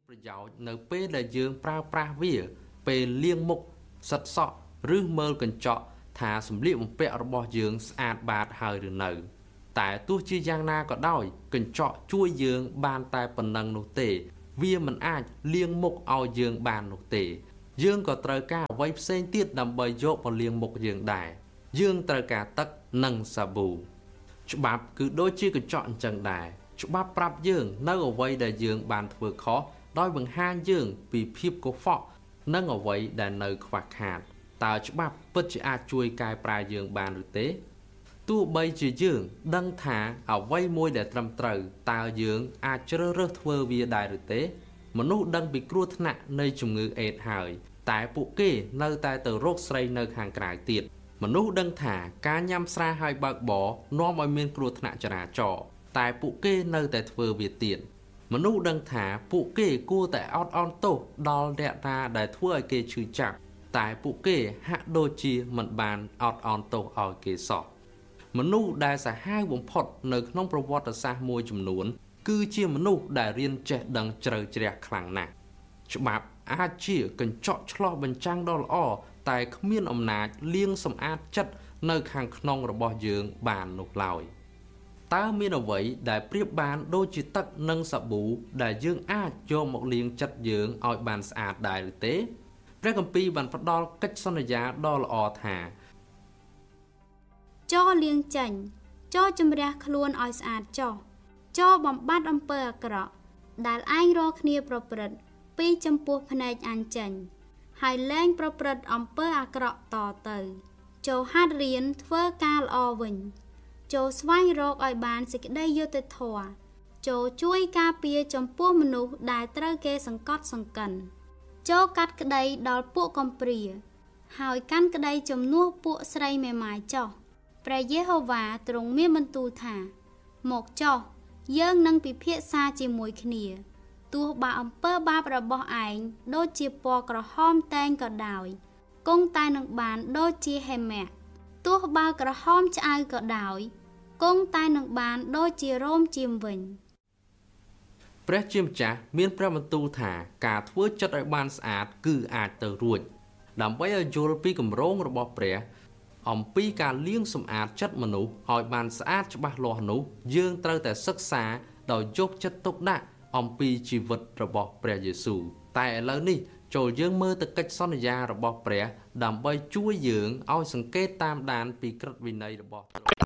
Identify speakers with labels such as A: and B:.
A: ប្រយោជន៍នៅពេលដែលយើងប្រើប្រាស់វាពេលលាងមុខសិតសក់ឬមើលកញ្ចក់ថាសម្លៀកបំពាក់របស់យើងស្អាតបាតហើយឬនៅតែទោះជាយ៉ាងណាក៏ដោយកញ្ចក់ជួយយើងបានតែប៉ុណ្ណឹងនោះទេវាមិនអាចលាងមុខឲ្យយើងបាននោះទេយើងក៏ត្រូវការអ្វីផ្សេងទៀតដើម្បីយកមកលាងមុខយើងដែរយើងត្រូវការទឹកនិងសាប៊ូច្បាប់គឺដូចជាកញ្ចក់អញ្ចឹងដែរច្បាប់ប្រាប់យើងនៅអ្វីដែលយើងបានធ្វើខុសដោយបង្ហាញយើងពីភាពកខ្វក់និងអ្វីដែលនៅខ្វះខាតតើច្បាប់ពិតជាអាចជួយកែប្រែយើងបានឬទេទោះបីជាយើងដឹងថាអ្វីមួយដែលត្រឹមត្រូវតើយើងអាចជ្រើសរើសធ្វើវាដែរឬទេមនុស្សដឹងពីគ្រោះថ្នាក់នៃជំងឺអេដហើយតែពួកគេនៅតែទៅរកស្រីនៅខាងក្រៅទៀតមនុស្សដឹងថាការញ៉ាំស្រាហើយបើកបរនាំឲ្យមានគ្រោះថ្នាក់ចរាចរណ៍តែពួកគេនៅតែធ្វើវាទៀតមនុស្សដឹងថាពួកគេគួរតែអត់អន់ទោសដល់អ្នកណាដែលធ្វើឲ្យគេឈឺចាប់តែពួកគេហាក់ដូចជាមិនបានអត់អន់ទោសឲ្យគេសោះមនុស្សដែលសាហាវបំផុតនៅក្នុងប្រវត្តិសាស្ត្រមួយចំនួនគឺជាមនុស្សដែលរៀនចេះដឹងជ្រៅជ្រះខ្លាំងណាស់ច្បាប់អាចជាកញ្ចក់ឆ្លោះបញ្ចាំងដ៏ល្អតែគ្មានអំណាចលាងសម្អាតចិត្តនៅខាងក្នុងរបស់យើងបាននោះឡើយតើមានអ្វីដែលប្រៀបបានដូចជាទឹកនិងសាប៊ូដែលយើងអាចយកមកលាងចិត្តយើងឲ្យបានស្អាតដែរឬទេព្រះគម្ពីរបានផ្ដល់កិច្ចសន្យាដ៏ល្អថា
B: ចោលលាងចេញចោលជំរះខ្លួនឲ្យស្អាតចោលចោលបំបត្តិអំពើអាក្រក់ដែលឯងរកគ្នាប្រព្រឹត្តពីចំពោះភ្នែកអញចេញហើយលែងប្រព្រឹត្តអំពើអាក្រក់តទៅចូលហាត់រៀនធ្វើការល្អវិញចូលស្វែងរកឲ្យបានសេចក្តីយុត្តិធម៌ចូលជួយការពារចំពោះមនុស្សដែលត្រូវគេសង្កត់សង្កិនចូលកាត់ក្តីដល់ពួកកំព្រាហើយកាន់ក្តីជំនួសពួកស្រីមេម៉ាយចោះព្រះយេហូវ៉ាទ្រង់មានបន្ទូលថាមកចោះយើងនឹងពិភាក្សាជាមួយគ្នាទោះបើអំពើបាបរបស់ឯងដូចជាពណ៌ក្រហមតែងក៏ដោយគង់តែនឹងបានដូចជាហេម៉ាទោះបើក្រហមឆ្អៅក៏ដោយគង់តែនឹងបានដូចជារោមជៀមវិញ
A: ព្រះជាម្ចាស់មានព្រះបន្ទូលថាការធ្វើចិត្តឲ្យបានស្អាតគឺអាចទៅរួចដើម្បីឲ្យយល់ពីគម្រោងរបស់ព្រះអំពីការលាងសម្អាតចិត្តមនុស្សឲ្យបានស្អាតច្បាស់លាស់នោះយើងត្រូវតែសិក្សាដោយយកចិត្តទុកដាក់អំពីជីវិតរបស់ព្រះយេស៊ូវតែឥឡូវនេះចូលយើងមើលទៅកិច្ចសន្យារបស់ព្រះដើម្បីជួយយើងឲ្យសង្កេតតាមដានពីក្រឹតវិន័យរបស់ទ្រង់